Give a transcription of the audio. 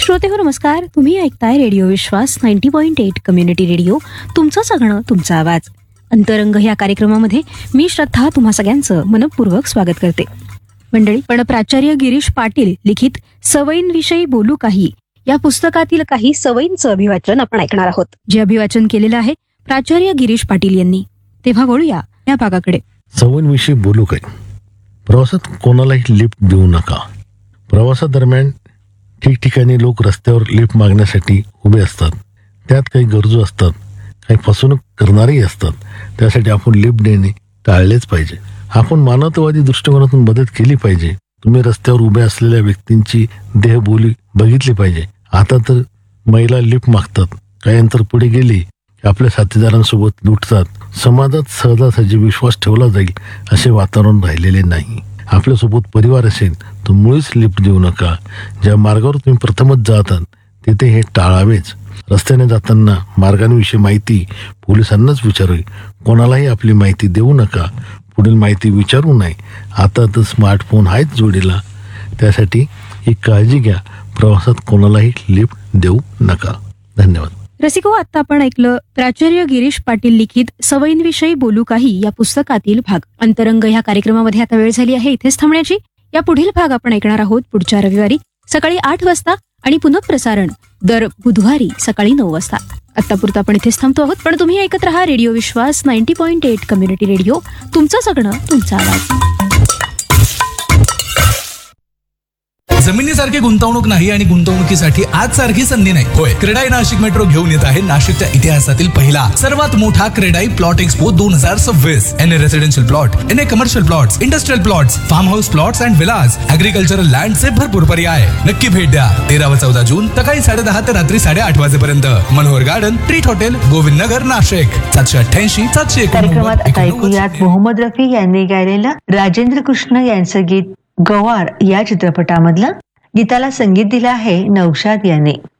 श्रोते हो नमस्कार. तुम्ही ऐकताय रेडिओ विश्वास 90.8 कम्युनिटी रेडिओ. तुमचं सगळं तुमचा आवाज. अंतरंग या कार्यक्रमामध्ये मी श्रद्धा तुम्हा सगळ्यांचं मनपूर्वक स्वागत करते. मंडळी, पण प्राचार्य गिरीश पाटील लिखित सवयींविषयी बोलू काही या पुस्तकातील काही सवयींचं अभिवाचन आपण ऐकणार आहोत, जे अभिवाचन केलेलं आहे प्राचार्य गिरीश पाटील यांनी. तेव्हा वळूया या भागाकडे. सवयींविषयी बोलू काय. प्रवासात कोणालाही लिफ्ट देऊ नका. प्रवासादरम्यान ठिकठिकाणी लोक रस्त्यावर लिफ्ट मागण्यासाठी उभे असतात. त्यात काही गरजू असतात, काही फसवणूक करणारेही असतात. त्यासाठी आपण लिफ्ट देणे टाळलेच पाहिजे. आपण मानवतावादी दृष्टिकोनातून मदत केली पाहिजे. तुम्ही रस्त्यावर उभ्या असलेल्या व्यक्तींची देहबोली बघितली पाहिजे. आता तर महिला लिफ्ट मागतात, काही अंतर पुढे गेली की आपल्या साथीदारांसोबत लुटतात. समाजात सहजासहजी विश्वास ठेवला जाईल असे वातावरण राहिलेले नाही. आपल्यासोबत परिवार असेल तर मुळीच लिफ्ट देऊ नका. ज्या मार्गावर तुम्ही प्रथमच जातात तिथे हे टाळावेच. रस्त्याने जाताना मार्गांविषयी माहिती पोलिसांनाच विचारावी. कोणालाही आपली माहिती देऊ नका. पुढील माहिती विचारू नये. आता तर स्मार्टफोन आहेच जोडीला, त्यासाठी ही काळजी घ्या. प्रवासात कोणालाही लिफ्ट देऊ नका. धन्यवाद. रसिको, आता आपण ऐकलं प्राचार्य गिरीश पाटील लिखित सवयींविषयी बोलू काही या पुस्तकातील भाग. अंतरंग ह्या कार्यक्रमामध्ये आता वेळ झाली आहे इथेच थांबण्याची. या पुढील भाग आपण ऐकणार आहोत पुढच्या रविवारी सकाळी 8 वाजता आणि पुनःप्रसारण दर बुधवारी सकाळी 9 वाजता. आतापुरतं आपण इथेच थांबतो आहोत, पण तुम्ही ऐकत राहा रेडिओ विश्वास 90.8 कम्युनिटी रेडिओ. तुमचं सगळं तुमचा आवाज. जमिनीसारखी गुंतवणूक नाही आणि गुंतवणुकीसाठी आज सारखी संधी नाही. होय, क्रेडाई नाशिक मेट्रो घेऊन येत आहे नाशिकच्या इतिहासातील पहिला सर्वात मोठा CREDAI plot expo 2026. N A residential plot, N A commercial plots, industrial plots, form house plots and villas, agricultural लँडचे भरपूर पर्याय. नक्की भेट द्या. 13 व 14 जून सकाळी 10:30 ते रात्री 8:30 वाजेपर्यंत. Manohar garden, treat hotel, Govind Nagar, Nashik. 788 कार्यक्रमात आता ऐकूयात मोहम्मद रफी यांनी गायलेलं राजेंद्र कृष्ण यांचं गीत गवार या चित्रपटामधलं. गीताला संगीत दिलं आहे नौशाद यांनी.